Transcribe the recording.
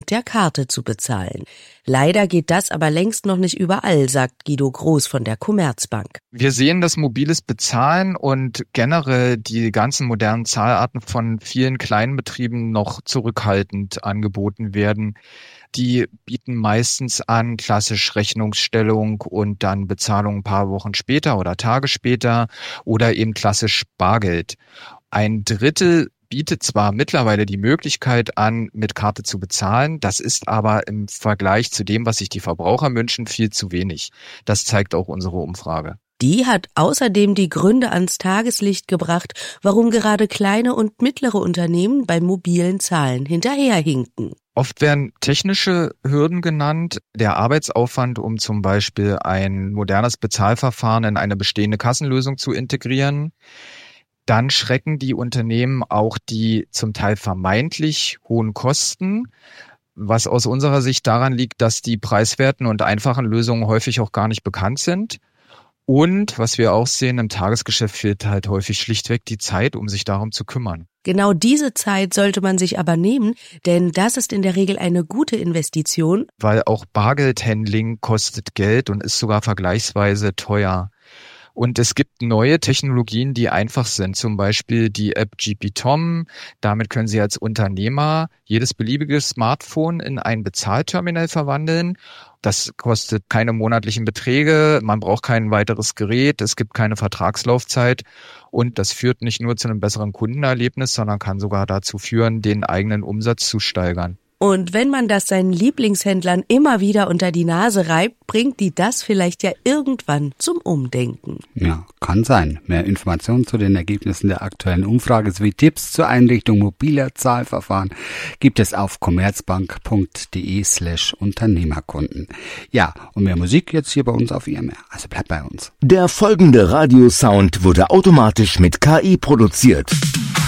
mit der Karte zu bezahlen. Leider geht das aber längst noch nicht überall, sagt Guido Groß von der Commerzbank. Wir sehen, dass mobiles Bezahlen und generell die ganzen modernen Zahlarten von vielen kleinen Betrieben noch zurückhaltend angeboten werden. Die bieten meistens an, klassisch Rechnungsstellung und dann Bezahlung ein paar Wochen später oder Tage später oder eben klassisch Bargeld. Ein Drittel bietet zwar mittlerweile die Möglichkeit an, mit Karte zu bezahlen, das ist aber im Vergleich zu dem, was sich die Verbraucher wünschen, viel zu wenig. Das zeigt auch unsere Umfrage. Die hat außerdem die Gründe ans Tageslicht gebracht, warum gerade kleine und mittlere Unternehmen bei mobilen Zahlen hinterherhinken. Oft werden technische Hürden genannt, der Arbeitsaufwand, um zum Beispiel ein modernes Bezahlverfahren in eine bestehende Kassenlösung zu integrieren. Dann schrecken die Unternehmen auch die zum Teil vermeintlich hohen Kosten, was aus unserer Sicht daran liegt, dass die preiswerten und einfachen Lösungen häufig auch gar nicht bekannt sind. Und was wir auch sehen, im Tagesgeschäft fehlt halt häufig schlichtweg die Zeit, um sich darum zu kümmern. Genau diese Zeit sollte man sich aber nehmen, denn das ist in der Regel eine gute Investition. Weil auch Bargeldhandling kostet Geld und ist sogar vergleichsweise teuer. Und es gibt neue Technologien, die einfach sind, zum Beispiel die App GPTOM. Damit können Sie als Unternehmer jedes beliebige Smartphone in ein Bezahlterminal verwandeln. Das kostet keine monatlichen Beträge, man braucht kein weiteres Gerät, es gibt keine Vertragslaufzeit und das führt nicht nur zu einem besseren Kundenerlebnis, sondern kann sogar dazu führen, den eigenen Umsatz zu steigern. Und wenn man das seinen Lieblingshändlern immer wieder unter die Nase reibt, bringt die das vielleicht ja irgendwann zum Umdenken. Ja, kann sein. Mehr Informationen zu den Ergebnissen der aktuellen Umfrage sowie Tipps zur Einrichtung mobiler Zahlverfahren gibt es auf commerzbank.de/Unternehmerkunden. Ja, und mehr Musik jetzt hier bei uns auf IMR. Also bleibt bei uns. Der folgende Radiosound wurde automatisch mit KI produziert.